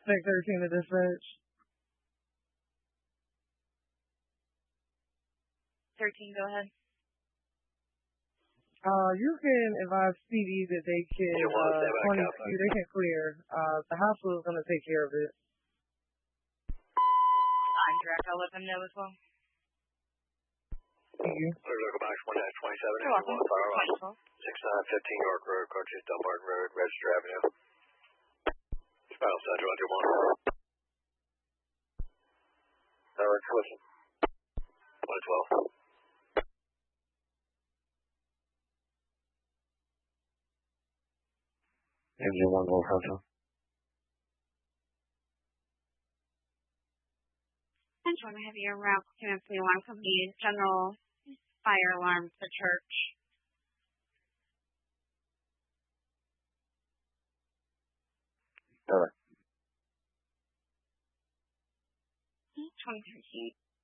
Suspect 13 to dispatch. 13, go ahead. You can advise PD that they can clear. The hospital is going to take care of it. I'm direct. I'll let them know as well. Thank you. Local box 1-27. You're welcome. 6915 York Road, Cartridge, Dumbarton Road, Register Avenue. Final Central, Roger 1. Tower, listen. 112. Engine 1 Wolf Hotel. Central, I have your route to the alarm company, general fire alarm for church. All right. 2013.